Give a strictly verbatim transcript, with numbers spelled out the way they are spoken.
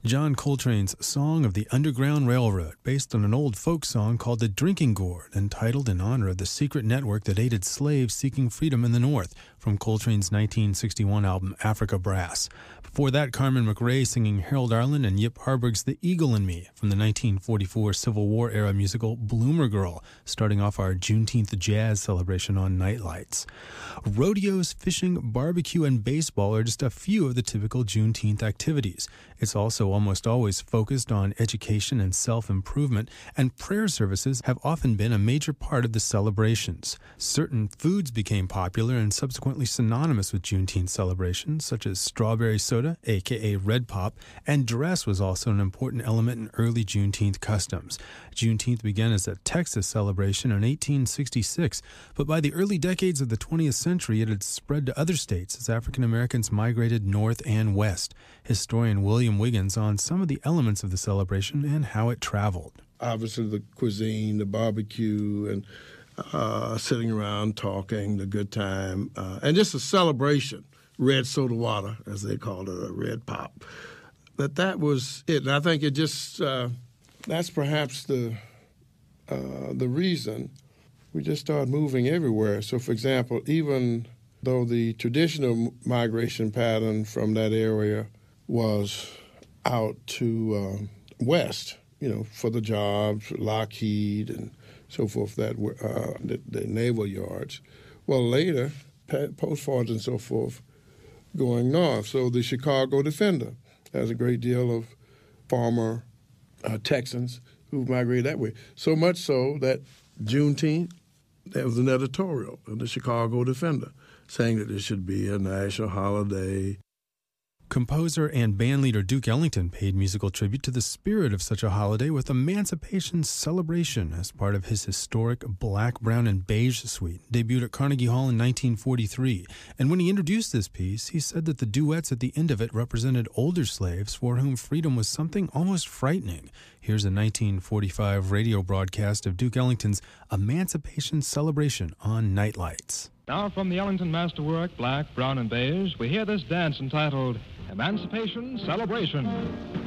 John Coltrane's Song of the Underground Railroad, based on an old folk song called The Drinking Gourd, entitled in honor of the secret network that aided slaves seeking freedom in the North, from Coltrane's nineteen sixty-one album Africa Brass. Before that, Carmen McRae singing Harold Arlen and Yip Harburg's The Eagle in Me, from the nineteen forty-four Civil War-era musical Bloomer Girl, starting off our Juneteenth jazz celebration on Nightlights. Rodeos, fishing, barbecue, and baseball are just a few of the typical Juneteenth activities. It's also almost always focused on education and self-improvement, and prayer services have often been a major part of the celebrations. Certain foods became popular and subsequently synonymous with Juneteenth celebrations, such as strawberry soda, aka Red Pop, and dress was also an important element in early Juneteenth customs. Juneteenth began as a Texas celebration in eighteen sixty-six, but by the early decades of the twentieth century it had spread to other states as African Americans migrated north and west. Historian William Wiggins on some of the elements of the celebration and how it traveled. Obviously the cuisine, the barbecue, and uh, sitting around talking, the good time, uh, and just a celebration. Red soda water, as they called it, a red pop. That that was it. And I think it just, uh, that's perhaps the uh, the reason we just started moving everywhere. So, for example, even though the traditional migration pattern from that area was out to uh, west, you know, for the jobs, Lockheed and so forth, that were uh, the, the naval yards. Well, later, post-forwards and so forth, going north. So the Chicago Defender has a great deal of former uh, Texans who migrated that way. So much so that Juneteenth, there was an editorial in the Chicago Defender saying that it should be a national holiday. Composer and bandleader Duke Ellington paid musical tribute to the spirit of such a holiday with Emancipation Celebration as part of his historic Black, Brown, and Beige suite, debuted at Carnegie Hall in nineteen forty-three. And when he introduced this piece, he said that the duets at the end of it represented older slaves for whom freedom was something almost frightening. Here's a nineteen forty-five radio broadcast of Duke Ellington's Emancipation Celebration on Nightlights. Now from the Ellington masterwork, Black, Brown, and Beige, we hear this dance entitled Emancipation Celebration.